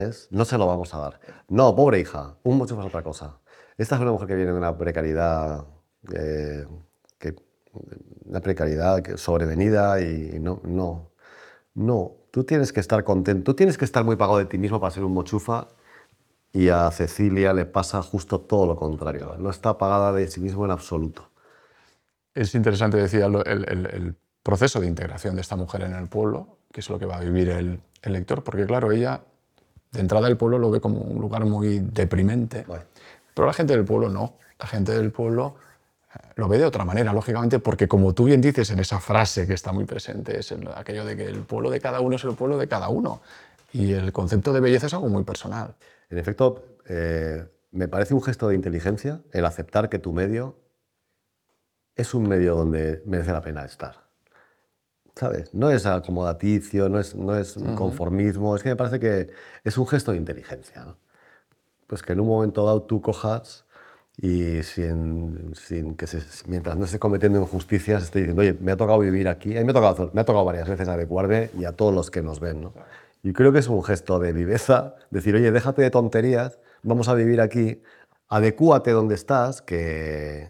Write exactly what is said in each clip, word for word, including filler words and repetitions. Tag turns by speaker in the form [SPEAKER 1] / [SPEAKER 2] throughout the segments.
[SPEAKER 1] no se lo vamos a dar. No, pobre hija, un mochufa es otra cosa. Esta es una mujer que viene de una precariedad, eh, que, una precariedad que sobrevenida y no, no, no. Tú tienes que estar contento, tú tienes que estar muy pagado de ti mismo para ser un mochufa y a Cecilia le pasa justo todo lo contrario. No está pagada de sí mismo en absoluto.
[SPEAKER 2] Es interesante, decía, el, el, el proceso de integración de esta mujer en el pueblo, que es lo que va a vivir el, el lector, porque claro, ella de entrada el pueblo lo ve como un lugar muy deprimente,
[SPEAKER 1] Bueno.
[SPEAKER 2] pero la gente del pueblo no. La gente del pueblo lo ve de otra manera, lógicamente, porque como tú bien dices en esa frase que está muy presente, es el, aquello de que el pueblo de cada uno es el pueblo de cada uno. Y el concepto de belleza es algo muy personal.
[SPEAKER 1] En efecto, eh, me parece un gesto de inteligencia el aceptar que tu medio es un medio donde merece la pena estar. ¿Sabes? No es acomodaticio, no es, no es
[SPEAKER 2] Uh-huh.
[SPEAKER 1] conformismo, es que me parece que es un gesto de inteligencia, ¿no? Pues que en un momento dado tú cojas y sin, sin que se, mientras no esté cometiendo injusticias, esté diciendo, oye, me ha tocado vivir aquí, a mí me ha tocado, me ha tocado varias veces adecuarme y a todos los que nos ven, ¿no? Y creo que es un gesto de viveza, decir, oye, déjate de tonterías, vamos a vivir aquí, adecúate donde estás, que,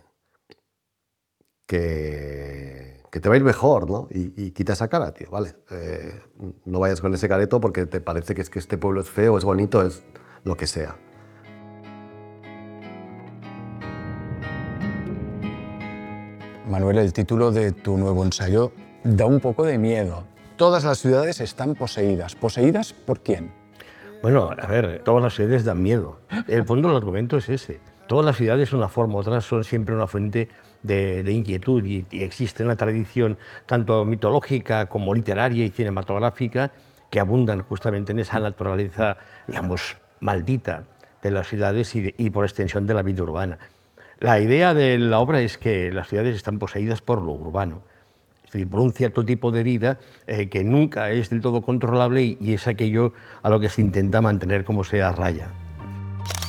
[SPEAKER 1] que, que te va a ir mejor, ¿no? Y, y quita esa cara, tío, ¿vale? Eh, no vayas con ese careto porque te parece que es que este pueblo es feo, es bonito, es lo que sea.
[SPEAKER 2] Manuel, el título de tu nuevo ensayo da un poco de miedo. Todas las ciudades están poseídas. ¿Poseídas por quién?
[SPEAKER 3] Bueno, a ver, todas las ciudades dan miedo. El fondo del argumento es ese. Todas las ciudades, de una forma u otra, son siempre una fuente de, de inquietud y, y existe una tradición tanto mitológica como literaria y cinematográfica que abundan justamente en esa naturaleza, digamos, maldita de las ciudades y, de, y por extensión de la vida urbana. La idea de la obra es que las ciudades están poseídas por lo urbano, es decir, por un cierto tipo de vida eh, que nunca es del todo controlable y, y es aquello a lo que se intenta mantener como sea a raya.